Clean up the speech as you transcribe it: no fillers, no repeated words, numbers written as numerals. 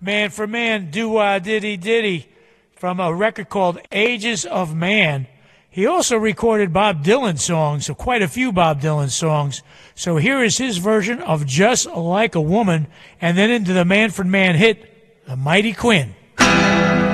Man for Man, Doo-Wah Diddy Diddy, from a record called Ages of Man. He also recorded Bob Dylan songs, so quite a few Bob Dylan songs. So here is his version of Just Like a Woman, and then into the Manfred Mann hit, The Mighty Quinn.